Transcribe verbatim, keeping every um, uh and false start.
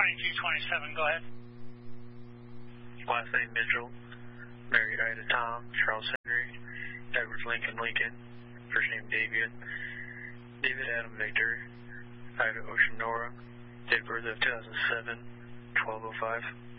twenty-two twenty-seven, go ahead. Last name Mitchell, Mary Ida Tom, Charles Henry, Edward Lincoln Lincoln, first name David, David Adam Victor, Ida Ocean Nora, date of birth of two thousand seven, twelve oh five.